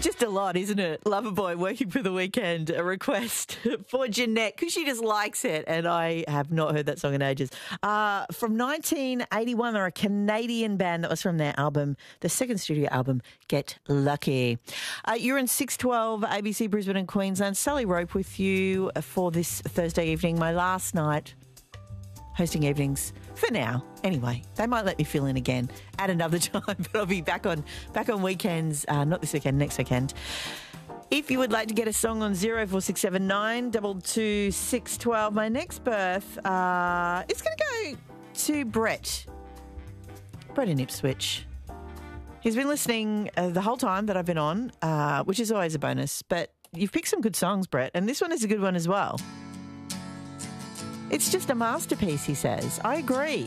just a lot, isn't it? Loverboy working for the weekend. A request for Jeanette because she just likes it, and I have not heard that song in ages. From 1981, they're a Canadian band. That was from their album, the second studio album, Get Lucky. You're in 612 ABC Brisbane and Queensland. Sally Rope with you for this Thursday evening, my last night hosting evenings for now. Anyway, they might let me fill in again at another time, but I'll be back on weekends, not this weekend, next weekend. If you would like to get a song on 04679 22 612, my next birth is going to go to Brett in Ipswich. He's been listening the whole time that I've been on, which is always a bonus, but you've picked some good songs, Brett, and this one is a good one as well. It's just a masterpiece, he says. I agree.